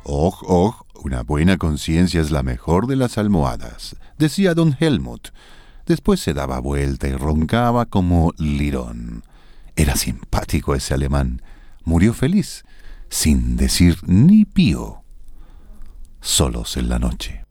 Och, och, una buena conciencia es la mejor de las almohadas, decía don Helmut. Después se daba vuelta y roncaba como lirón. Era simpático ese alemán. Murió feliz, sin decir ni pío. Solos en la noche.